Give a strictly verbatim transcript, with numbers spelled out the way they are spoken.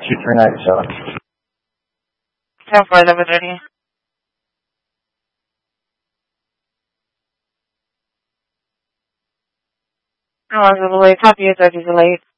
two three nine seven. ten four eleven thirty. I was a little late. Copy, it's already delayed.